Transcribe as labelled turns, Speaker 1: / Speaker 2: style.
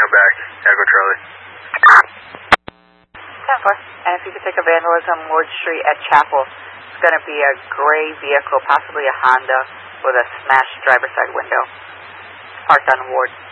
Speaker 1: back. Echo Charlie.
Speaker 2: 10-4. And if you could take a vandalism, Ward Street at Chapel. It's going to be a gray vehicle, possibly a Honda, with a smashed driver's side window. Parked on Ward.